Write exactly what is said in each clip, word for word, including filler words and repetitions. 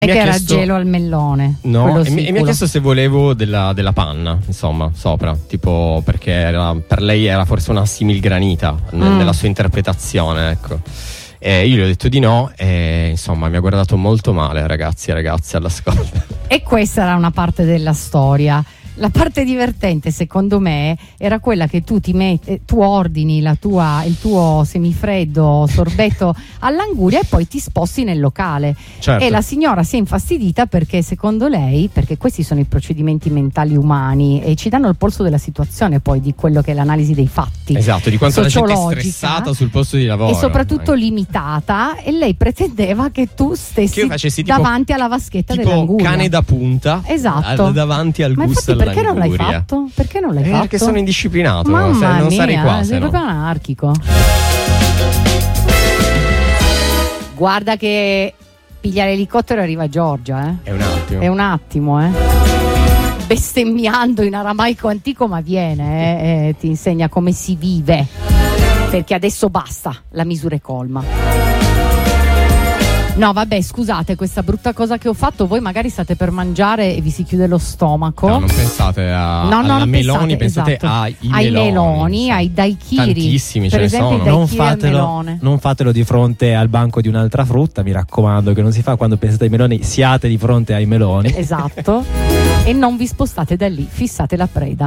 E che era chiesto... gelo al mellone. No, e mi, e mi ha chiesto se volevo della, della panna, insomma, sopra, tipo perché era, per lei era forse una similgranita mm. nella sua interpretazione, ecco. E io gli ho detto di no e insomma mi ha guardato molto male, ragazzi e ragazze all'ascolto. E questa era una parte della storia. La parte divertente, secondo me, era quella che tu ti metti, tu ordini la tua, il tuo semifreddo sorbetto all'anguria e poi ti sposti nel locale. Certo. E la signora si è infastidita perché secondo lei, perché questi sono i procedimenti mentali umani e ci danno il polso della situazione, poi di quello che è l'analisi dei fatti. Esatto, di quanto la gente è stressata sul posto di lavoro. E soprattutto anche limitata, e lei pretendeva che tu stessi che tipo, davanti alla vaschetta tipo dell'anguria. Cane da punta. Esatto. Al, davanti al Ma gusto infatti perché non l'hai fatto? Perché non l'hai eh, fatto? Perché sono indisciplinato. Mamma se, non mia, sarei qua, sei se no. proprio anarchico. Guarda che piglia l'elicottero e arriva Giorgia, eh? È un attimo. È un attimo, eh? Bestemmiando in aramaico antico, ma viene, eh? E ti insegna come si vive. Perché adesso basta, la misura è colma. No, vabbè, scusate, questa brutta cosa che ho fatto, voi magari state per mangiare e vi si chiude lo stomaco. No, non pensate a no, no, alla meloni, pensate, pensate esatto. ai, ai meloni, meloni, ai daiquiri. Tantissimi per ce esempio, ne sono. Non fatelo, non fatelo di fronte al banco di un'altra frutta, mi raccomando, che non si fa quando pensate ai meloni, siate di fronte ai meloni. Esatto. E non vi spostate da lì, fissate la preda.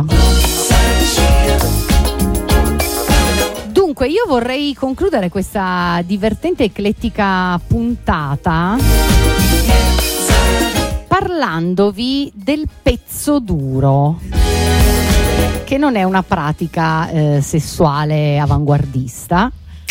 Dunque, io vorrei concludere questa divertente e eclettica puntata parlandovi del pezzo duro, che non è una pratica eh, sessuale avanguardista.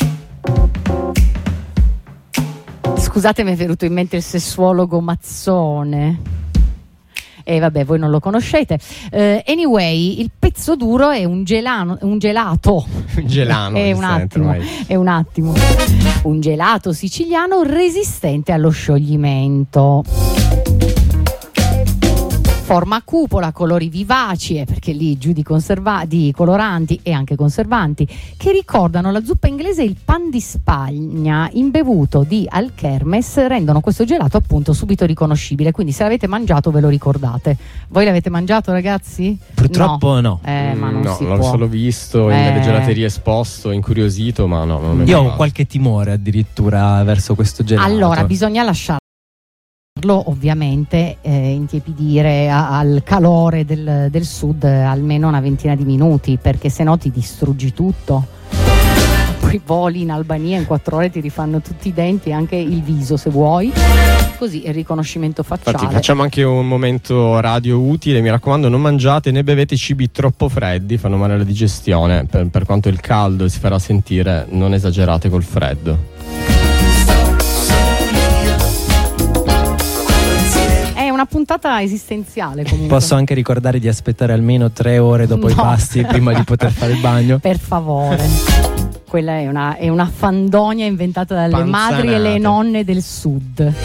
Scusate, mi è venuto in mente il sessuologo Mazzone. E eh, vabbè, voi non lo conoscete. Uh, anyway, il pezzo duro è un gelano, un gelato. Un gelano. è un attimo, è un attimo. Un gelato siciliano resistente allo scioglimento. Forma a cupola, colori vivaci, perché lì giù di, conserva- di coloranti e anche conservanti, che ricordano la zuppa inglese e il pan di Spagna imbevuto di Alkermes, rendono questo gelato appunto subito riconoscibile. Quindi se l'avete mangiato ve lo ricordate. Voi l'avete mangiato, ragazzi? Purtroppo no, no. Eh, ma non no, si l'ho può. solo visto eh. in delle gelaterie esposto, incuriosito, ma no, non io ho qualche timore addirittura verso questo gelato. Allora bisogna lasciare ovviamente eh, intiepidire a, al calore del, del sud almeno una ventina di minuti, perché se no ti distruggi tutto. Poi voli in Albania, in quattro ore ti rifanno tutti i denti e anche il viso se vuoi, così il riconoscimento facciale. Infatti facciamo anche un momento radio utile, mi raccomando, non mangiate né bevete cibi troppo freddi, fanno male alla digestione. Per, per quanto il caldo si farà sentire, non esagerate col freddo. È una puntata esistenziale comunque. Posso anche ricordare di aspettare almeno tre ore dopo no. i pasti prima di poter fare il bagno? Per favore. Quella è una, è una fandonia inventata dalle Panzanate. madri e le nonne del sud.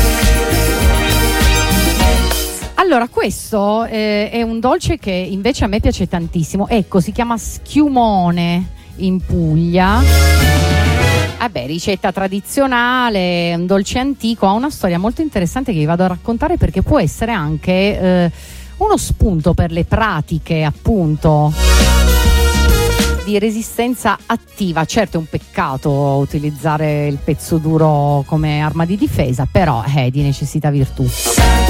Allora, questo eh, è un dolce che invece a me piace tantissimo. Ecco, si chiama schiumone in Puglia. Vabbè, ricetta tradizionale, un dolce antico, ha una storia molto interessante che vi vado a raccontare, perché può essere anche eh, uno spunto per le pratiche appunto di resistenza attiva. Certo è un peccato utilizzare il pezzo duro come arma di difesa, però è di necessità virtù.